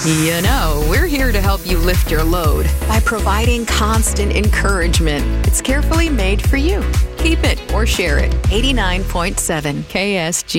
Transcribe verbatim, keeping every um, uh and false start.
You know, we're here to help you lift your load by providing constant encouragement. It's carefully made for you. Keep it or share it. eighty-nine point seven K S G.